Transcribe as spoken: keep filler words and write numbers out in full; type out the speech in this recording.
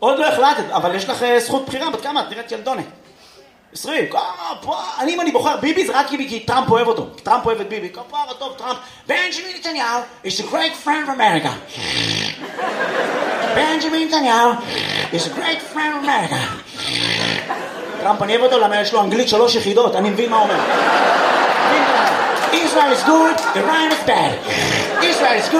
עוד לא החלטת, אבל יש לך זכות בחירה, בת כמה? את נראית ילדונת. עשרים, אני אם אני בוחר ביבי זה רק כי טראמפ אוהב אותו. טראמפ אוהב את ביבי, כפרה טוב טראמפ. בנג'מין נתניהו is a great friend of America. בנג'מין נתניהו is a great friend of America. טראמפ אני אוהב אותו למה יש לו אנגלית שלוש יחידות, אני מבין מה אומר. Israel is good, Iran is bad. Israel is good.